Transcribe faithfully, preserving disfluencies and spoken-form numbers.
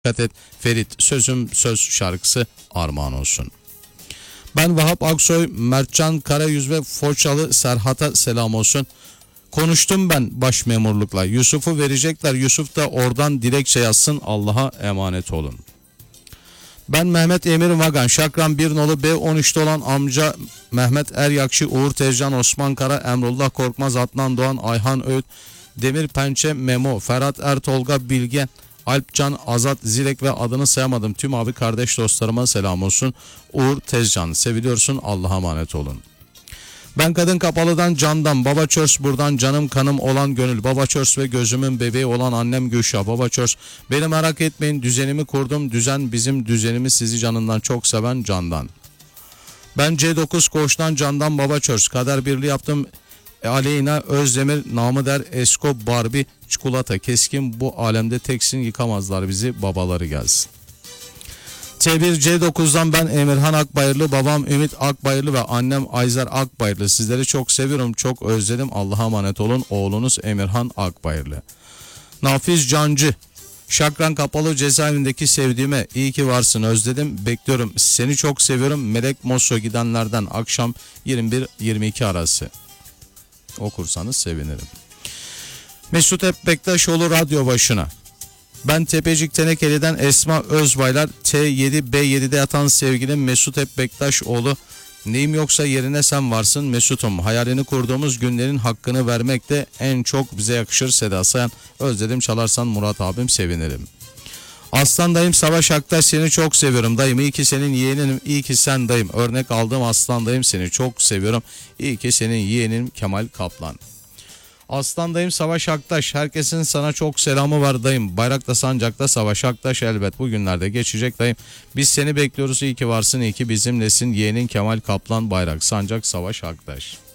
Dikkat et Ferit, sözüm söz şarkısı armağan olsun. Ben Vahap Aksoy, Mertcan Karayüz ve Foçalı Serhat'a selam olsun. Konuştum ben baş memurlukla. Yusuf'u verecekler. Yusuf da oradan dilekçe yazsın. Allah'a emanet olun. Ben Mehmet Emir Vagan, Şakran bir nolu B on üçte olan amca Mehmet Eryakçı, Uğur Tezcan, Osman Kara, Emrullah Korkmaz, Adnan Doğan, Ayhan Öğüt, Demir Pençe, Memo, Ferhat Ertolga, Bilge, Alpcan, Azat, Zilek ve adını sayamadım tüm abi kardeş dostlarıma selam olsun. Uğur Tezcan, seviliyorsun, Allah'a emanet olun. Ben Kadın Kapalı'dan Candan, Baba Çörs buradan canım kanım olan Gönül, Baba Çörs ve gözümün bebeği olan annem Gülşah, Baba Çörs beni merak etmeyin, düzenimi kurdum, düzen bizim düzenimiz, sizi canından çok seven Candan. Ben C dokuz Koç'tan Candan, Baba Çörs kader birliği yaptım. Aleyna Özdemir, namı der Esko Barbie, çikolata keskin, bu alemde teksin, yıkamazlar bizi, babaları gelsin. T bir C dokuzdan ben Emirhan Akbayırlı, babam Ümit Akbayırlı ve annem Ayzer Akbayırlı. Sizleri çok seviyorum, çok özledim. Allah'a emanet olun. Oğlunuz Emirhan Akbayırlı. Nafiz Cancı, Şakran Kapalı cezaevindeki sevdiğime iyi ki varsın, özledim, bekliyorum. Seni çok seviyorum. Melek Mosso gidenlerden akşam yirmi bir yirmi iki arası. Okursanız sevinirim. Mesut Hep Bektaşoğlu radyo başına. Ben Tepecik Tenekeli'den Esma Özbaylar, T yedi B yedi'de yatan sevgilim Mesut Hep Bektaşoğlu. Neyim yoksa yerine sen varsın Mesut'um. Hayalini kurduğumuz günlerin hakkını vermek de en çok bize yakışır Seda Sayan. Özledim, çalarsan Murat abim, sevinirim. Aslan dayım Savaş Aktaş, seni çok seviyorum dayım. İyi ki senin yeğenim, iyi ki sen dayım. Örnek aldım aslan dayım, seni çok seviyorum. İyi ki senin yeğenin Kemal Kaplan. Aslan dayım Savaş Aktaş, herkesin sana çok selamı var dayım. Bayrakta sancakta Savaş Aktaş, elbet bugünlerde geçecek dayım. Biz seni bekliyoruz, iyi ki varsın, iyi ki bizimlesin. Yeğenin Kemal Kaplan, bayrak sancak Savaş Aktaş.